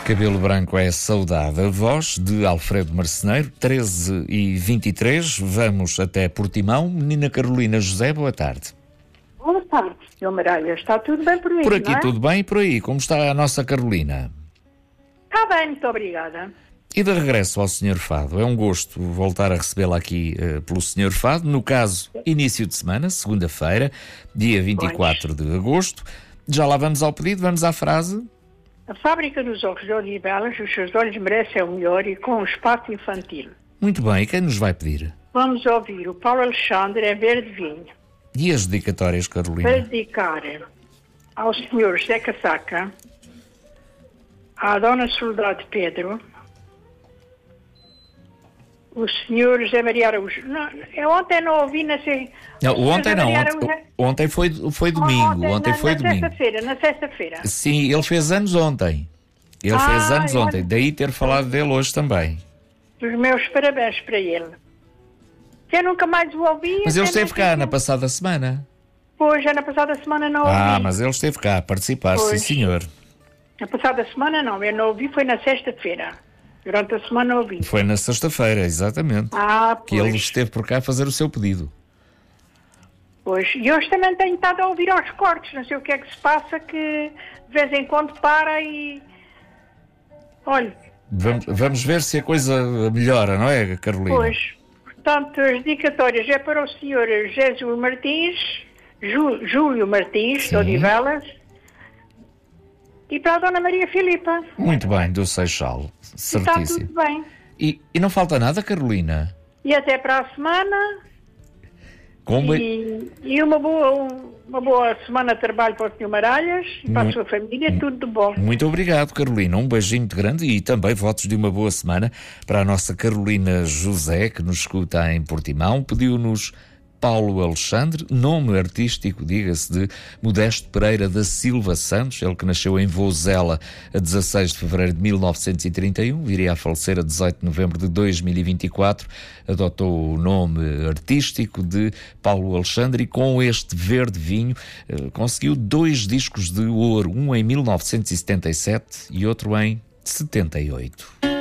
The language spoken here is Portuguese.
Cabelo branco é saudável. Voz de Alfredo Marceneiro, 13h23. Vamos até Portimão. Menina Carolina José, boa tarde. Boa tarde, Sr. Maralha. Está tudo bem por aí, Por aqui não é? tudo bem e por aí. Como está a nossa Carolina? Está bem, muito obrigada. E de regresso ao Sr. Fado. É um gosto voltar a recebê-la aqui pelo Sr. Fado. No caso, início de semana, segunda-feira, dia 24 de agosto. Já lá vamos ao pedido, vamos à frase. A fábrica dos ovos de Odivelas, os seus olhos merecem o melhor e com um espaço infantil. Muito bem, e quem nos vai pedir? Vamos ouvir o Paulo Alexandre em Verde Vinho. E as dedicatórias, Carolina? Para dedicar ao Sr. José Casaca, à Dona Soledade Pedro, o Sr. José Maria Araújo. Não, eu ontem não ouvi, não sei... Não, ontem não, Araújo... ontem foi domingo. Ontem foi domingo. Na sexta-feira. Sim, ele fez anos ontem. Ele fez anos ontem, daí ter falado dele hoje também. Os meus parabéns para ele. Que eu nunca mais o ouvi. Mas ele esteve cá na passada semana. Pois, já na passada semana não ouvi. Ah, mas ele esteve cá a participar, Pois. sim senhor. Na passada semana não, eu não ouvi, foi na sexta-feira. Durante a semana não ouvi. Foi na sexta-feira, exatamente. Ah, Que pois. ele esteve por cá a fazer o seu pedido. Pois, e hoje também tenho estado a ouvir aos cortes, não sei o que é que se passa, que de vez em quando para e... Olha, Vamos ver se a coisa melhora, não é, Carolina? pois, portanto, as dedicatórias é para o Sr. Jesus Martins, Júlio Martins, de Sim. Odivelas, e para a Dona Maria Filipa. Muito bem, do Seixal. Está Certíssimo. tudo bem. E não falta nada, Carolina? E até para a semana. Como E uma boa semana de trabalho para o Sr. Maralhas e para a sua família, tudo de bom. Muito obrigado, Carolina. Um beijinho muito grande e também votos de uma boa semana para a nossa Carolina José, que nos escuta em Portimão. Pediu-nos Paulo Alexandre, nome artístico, diga-se, de Modesto Pereira da Silva Santos, ele que nasceu em Vozela a 16 de fevereiro de 1931, viria a falecer a 18 de novembro de 2024, adotou o nome artístico de Paulo Alexandre e com este Verde Vinho conseguiu 2 discos de ouro, um em 1977 e outro em 78.